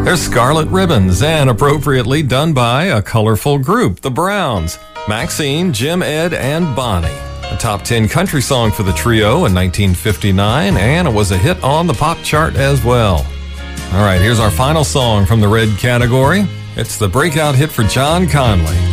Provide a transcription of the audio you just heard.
There's Scarlet Ribbons, and appropriately done by a colorful group, the Browns, Maxine, Jim, Ed, and Bonnie. A top 10 country song for the trio in 1959, and it was a hit on the pop chart as well. All right, here's our final song from the red category. It's the breakout hit for John Conley.